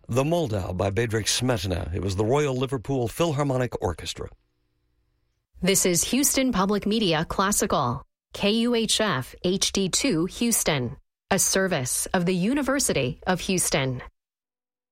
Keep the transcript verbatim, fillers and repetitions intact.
The Moldau by Bedřich Smetana. It was the Royal Liverpool Philharmonic Orchestra. This is Houston Public Media Classical, K U H F H D two Houston, a service of the University of Houston.